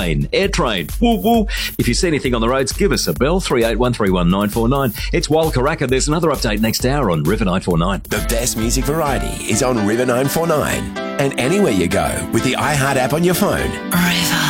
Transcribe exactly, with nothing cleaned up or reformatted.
Airtrain. Woo woo. If you see anything on the roads, give us a bell. three eight one three one nine four nine. It's Wild Karaka. There's another update next hour on River nine four nine. The best music variety is on River nine four nine. And anywhere you go with the iHeart app on your phone. River.